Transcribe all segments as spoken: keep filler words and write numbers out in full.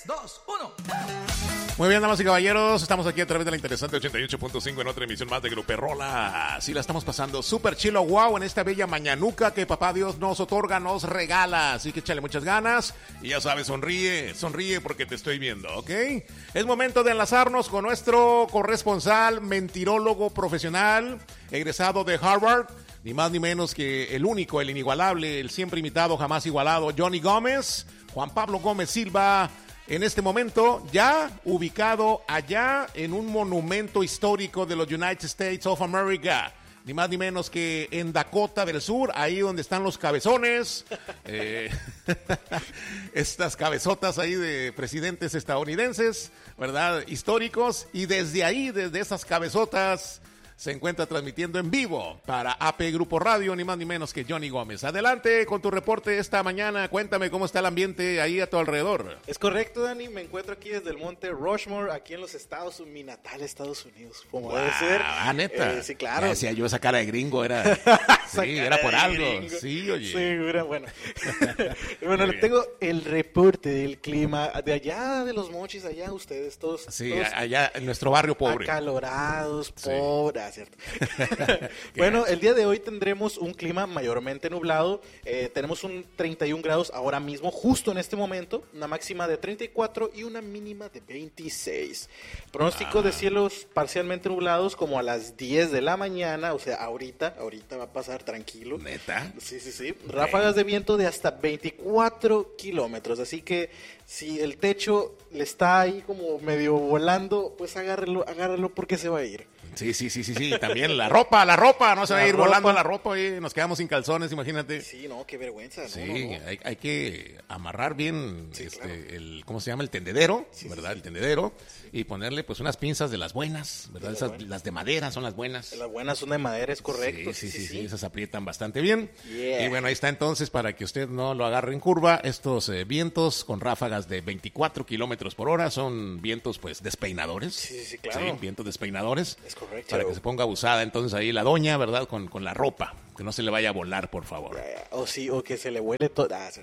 dos, uno. Muy bien, damas y caballeros, estamos aquí a través de la interesante ochenta y ocho punto cinco en otra emisión más de Gruperrola. Sí, la estamos pasando súper chilo, wow, en esta bella mañanuca que papá Dios nos otorga, nos regala. Así que échale muchas ganas y ya sabes, sonríe, sonríe porque te estoy viendo, ¿ok? Es momento de enlazarnos con nuestro corresponsal, mentirólogo profesional, egresado de Harvard, ni más ni menos que el único, el inigualable, el siempre imitado, jamás igualado, Johnny Gómez, Juan Pablo Gómez Silva. En este momento, ya ubicado allá en un monumento histórico de los United States of America, ni más ni menos que en Dakota del Sur, ahí donde están los cabezones, eh, estas cabezotas ahí de presidentes estadounidenses, ¿verdad? Históricos, y desde ahí, desde esas cabezotas, se encuentra transmitiendo en vivo para A P Grupo Radio, ni más ni menos que Johnny Gómez. Adelante con tu reporte esta mañana. Cuéntame cómo está el ambiente ahí a tu alrededor. Es correcto, Dani. Me encuentro aquí desde el monte Rushmore, aquí en los Estados Unidos, mi natal Estados Unidos, como wow, debe ser. Ah, neta. Eh, sí, claro. Ya decía yo, esa cara de gringo era, sí, era por algo. Gringo. Sí, oye. Segura, bueno. Bueno, le tengo el reporte del clima de allá de los Mochis, allá ustedes todos. Sí, todos allá en nuestro barrio pobre. Acalorados, Sí. pobres. ¿Cierto? Bueno, el día de hoy tendremos un clima mayormente nublado. Eh, tenemos un treinta y un grados ahora mismo, justo en este momento, una máxima de treinta y cuatro y una mínima de veintiséis. Pronóstico ah. de cielos parcialmente nublados como a las diez de la mañana, o sea, ahorita, ahorita va a pasar tranquilo. ¿Neta? Sí, sí, sí. Okay. Ráfagas de viento de hasta veinticuatro kilómetros, así que si el techo le está ahí como medio volando, pues agárralo, agárralo porque se va a ir. Sí, sí, sí, sí, sí, también la ropa, la ropa, no se va a ir ropa. volando la ropa y nos quedamos sin calzones, imagínate. Sí, no, qué vergüenza. Sí, no, no, no. Hay, hay que amarrar bien, sí, este, claro. el, ¿cómo se llama? El tendedero, sí, ¿verdad? Sí, sí. El tendedero, sí. Y ponerle pues unas pinzas de las buenas, ¿verdad? De Esas, buenas. las de madera son las buenas. Las buenas son de madera, es correcto. Sí, sí, sí, sí, sí, sí, esas aprietan bastante bien. Yeah. Y bueno, ahí está entonces, para que usted no lo agarre en curva, estos eh, vientos con ráfagas de veinticuatro kilómetros por hora son vientos pues despeinadores. Sí, sí, sí, claro. Sí, vientos despeinadores. Es correcto. Para que se ponga abusada entonces ahí la doña, ¿verdad? Con, con la ropa, que no se le vaya a volar, por favor. Ya, ya. O sí, o que se le huele todo. Ah,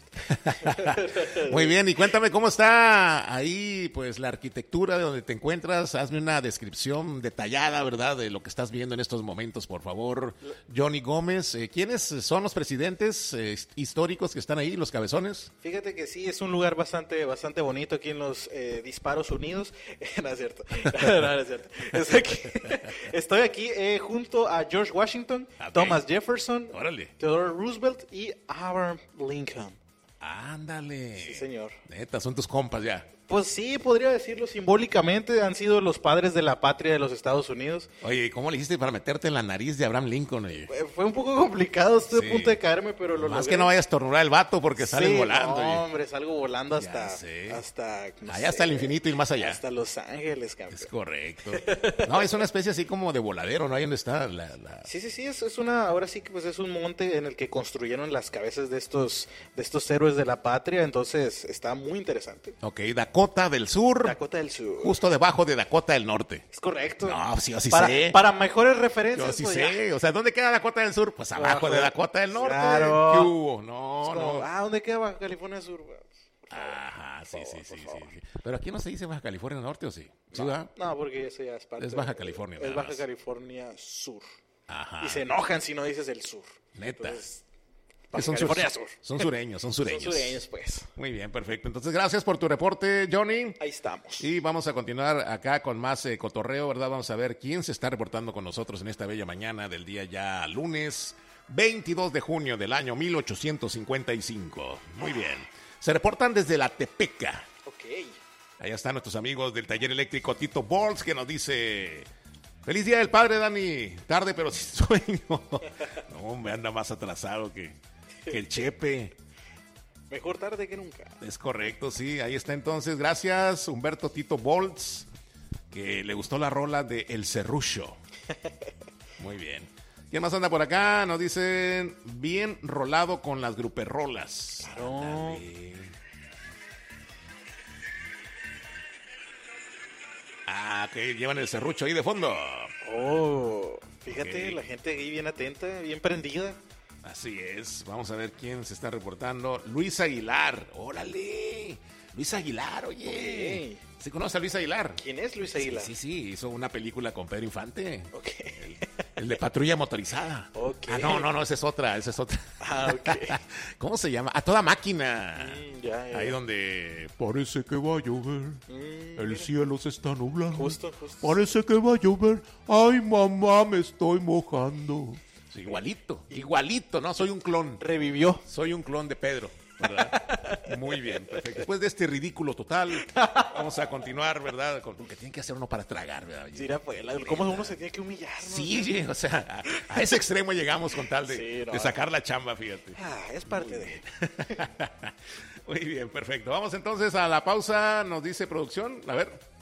Muy bien, y cuéntame cómo está ahí, pues, la arquitectura de donde te encuentras. Hazme una descripción detallada, ¿verdad? De lo que estás viendo en estos momentos, por favor. Johnny Gómez, eh, ¿quiénes son los presidentes eh, históricos que están ahí, los cabezones? Fíjate que sí, es un lugar bastante bastante bonito aquí en los eh, Disparos Unidos. No es cierto, no, no es cierto. Estoy aquí, estoy aquí eh, junto a George Washington, okay. Thomas Jefferson, Órale. Theodore Roosevelt y Abraham Lincoln. Ándale. Sí, señor. Neta, son tus compas ya. Pues sí, podría decirlo simbólicamente, han sido los padres de la patria de los Estados Unidos. Oye, ¿cómo le hiciste para meterte en la nariz de Abraham Lincoln? Oye? Fue un poco complicado, estuve sí. a punto de caerme, pero lo Más logré. que no vayas a estornudar el vato porque sí, sales volando. No, oye. hombre, salgo volando hasta... hasta no allá sé, hasta el infinito y más allá. Hasta Los Ángeles, campeón. Es correcto. No, es una especie así como de voladero, ¿no? Ahí donde está la... la... Sí, sí, sí, es, es una... Ahora sí que pues es un monte en el que construyeron las cabezas de estos, de estos héroes de la patria, entonces está muy interesante. Ok, Dakota del Sur. Dakota del Sur. Justo debajo de Dakota del Norte. Es correcto. No, sí, yo sí para, sé. Para mejores referencias. Yo sí pues, sé. Ya. O sea, ¿dónde queda Dakota del Sur? Pues abajo, abajo de Dakota del Norte. Claro. ¿Qué hubo? No, como, no. Ah, ¿dónde queda Baja California Sur? Ajá, sí, favor, sí, sí, sí, sí. Pero aquí no se dice Baja California Norte, ¿o sí? ¿Sí, no, va? no, porque eso ya es parte. Es Baja California. Es Baja California Sur. Ajá. Y se enojan si no dices el sur. Neta. Entonces, son, sur, sur. son sureños, son sureños. Son sureños, pues. Muy bien, perfecto. Entonces, gracias por tu reporte, Johnny. Ahí estamos. Y vamos a continuar acá con más eh, cotorreo, ¿verdad? Vamos a ver quién se está reportando con nosotros en esta bella mañana del día ya lunes veintidós de junio del año mil ochocientos cincuenta y cinco. Muy bien. Se reportan desde la Tepeca. Ok. Allá están nuestros amigos del taller eléctrico Tito Balls, que nos dice... ¡Feliz Día del Padre, Dani! Tarde, pero sin sueño. No, me anda más atrasado que, que el Chepe. Mejor tarde que nunca. Es correcto, sí. Ahí está entonces. Gracias, Humberto Tito Bolts, que le gustó la rola de El Serrucho. Muy bien. ¿Quién más anda por acá? Nos dicen, bien rolado con las gruperrolas. Claro. Ah, que llevan el serrucho ahí de fondo. Oh, fíjate, okay. La gente ahí bien atenta, bien prendida. Así es. Vamos a ver quién se está reportando. Luis Aguilar. ¡Órale! Luis Aguilar, oye. Okay. ¿Sí conoce a Luis Aguilar? ¿Quién es Luis Aguilar? Sí, sí, sí, hizo una película con Pedro Infante. Ok. El, el de Patrulla Motorizada. Ok. Ah, no, no, no, esa es otra, esa es otra. Ah, ok. ¿Cómo se llama? A Toda Máquina. Mm, ya, ya. Ahí donde parece que va a llover. Mm, El mira. cielo se está nublando. Justo, justo. Parece que va a llover. Ay, mamá, me estoy mojando. Sí, igualito, igualito, ¿no? Soy un clon. Revivió. Soy un clon de Pedro, ¿verdad? Muy bien, perfecto. Después de este ridículo total, vamos a continuar, ¿verdad? Con lo que tiene que hacer uno para tragar, ¿verdad? Sí, era, pues, la- ¿cómo uno se tiene que humillar? ¿no? Sí, sí, o sea, a, a ese extremo llegamos con tal de, Sí, no. de sacar la chamba, fíjate. Ah, es parte de... Muy bien, perfecto. Vamos entonces a la pausa, nos dice producción. A ver.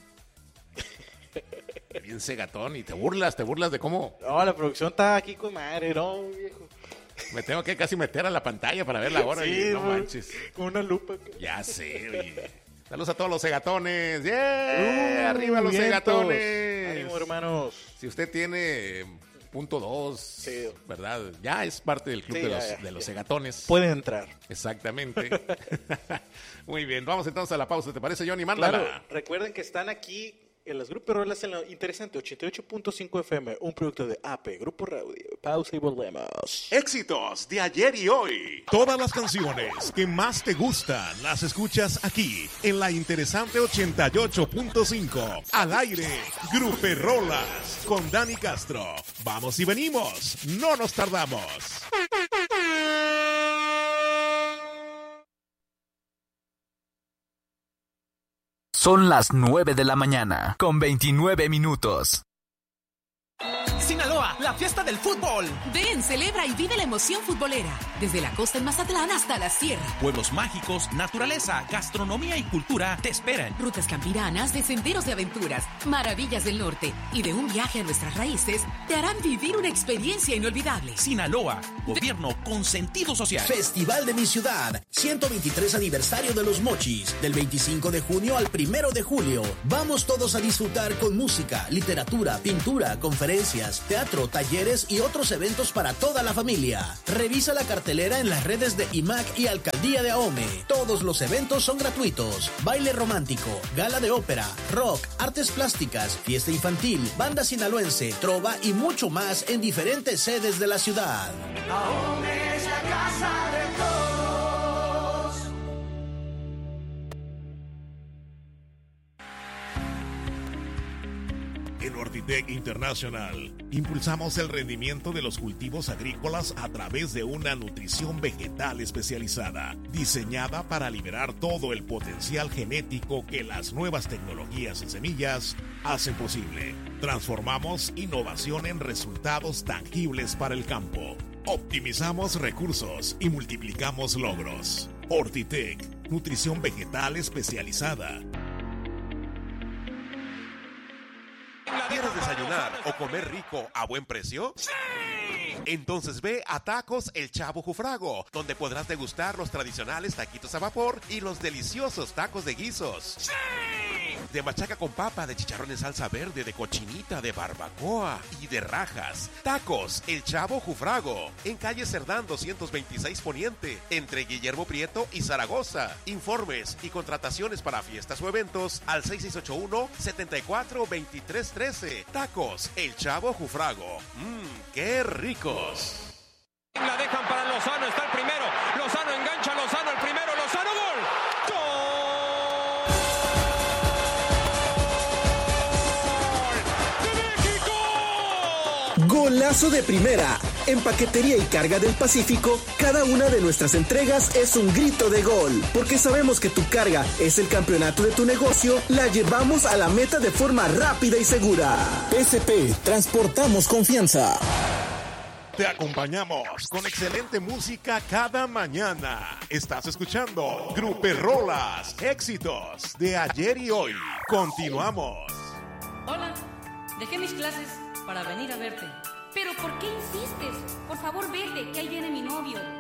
Bien segatón y te burlas, te burlas de cómo No, la producción está aquí con madre, no, viejo. me tengo que casi meter a la pantalla para ver la hora Sí, y no güey, manches. con una lupa. Ya sé, oye. Saludos a todos los segatones. ¡Yeah! Uh, ¡Arriba los vientos. segatones! Ánimo, hermanos. Si usted tiene punto dos, Sí. ¿verdad? Ya es parte del club Sí, de ya, los, ya, de los ya. segatones. Pueden entrar. Exactamente. Muy bien, vamos entonces a la pausa. ¿Te parece, Johnny? Mándala. Claro, recuerden que están aquí en las Grupo Rolas en la interesante ochenta y ocho punto cinco F M, un producto de A P, Grupo Radio. Pausa y volvemos. Éxitos de ayer y hoy. Todas las canciones que más te gustan las escuchas aquí en la interesante ochenta y ocho punto cinco. Al aire, Grupo Rolas con Dani Castro. Vamos y venimos, no nos tardamos. Son las nueve de la mañana, con veintinueve minutos. Sinaloa, la fiesta del fútbol. Ven, celebra y vive la emoción futbolera. Desde la costa en Mazatlán hasta la sierra. Pueblos mágicos, naturaleza, gastronomía y cultura te esperan. Rutas campiranas de senderos de aventuras, maravillas del norte y de un viaje a nuestras raíces te harán vivir una experiencia inolvidable. Sinaloa, gobierno con sentido social. Festival de mi ciudad, ciento veintitrés aniversario de los Mochis, del veinticinco de junio al primero de julio. Vamos todos a disfrutar con música, literatura, pintura, conferencias, teatro, talleres y otros eventos para toda la familia. Revisa la cartelera en las redes de I M A C y Alcaldía de Ahome. Todos los eventos son gratuitos. Baile romántico, gala de ópera, rock, artes plásticas, fiesta infantil, banda sinaloense, trova y mucho más en diferentes sedes de la ciudad. Ahome es la casa de todos. En Ortitec International impulsamos el rendimiento de los cultivos agrícolas a través de una nutrición vegetal especializada, diseñada para liberar todo el potencial genético que las nuevas tecnologías en semillas hacen posible. Transformamos innovación en resultados tangibles para el campo. Optimizamos recursos y multiplicamos logros. Ortitec, nutrición vegetal especializada. ¿Quieres desayunar o comer rico a buen precio? ¡Sí! Entonces ve a Tacos El Chavo Jufrago, donde podrás degustar los tradicionales taquitos a vapor y los deliciosos tacos de guisos. ¡Sí! De machaca con papa, de chicharrón en salsa verde, de cochinita, de barbacoa y de rajas. Tacos El Chavo Jufrago, en calle Cerdán doscientos veintiséis Poniente, entre Guillermo Prieto y Zaragoza. Informes y contrataciones para fiestas o eventos al seis seis ocho uno, siete cuatro, dos tres uno tres. Tacos El Chavo Jufrago. Mmm, qué ricos. La dejan para Lozano, está el primero. Lozano engancha, Lozano el primero, Lozano gol. Golazo de primera. En Paquetería y Carga del Pacífico, cada una de nuestras entregas es un grito de gol. Porque sabemos que tu carga es el campeonato de tu negocio, la llevamos a la meta de forma rápida y segura. P S P, transportamos confianza. Te acompañamos con excelente música cada mañana. Estás escuchando Grupo Rolas, éxitos de ayer y hoy. Continuamos. Hola, dejé mis clases para venir a verte. ¿Pero por qué insistes? Por favor, vete, que ahí viene mi novio.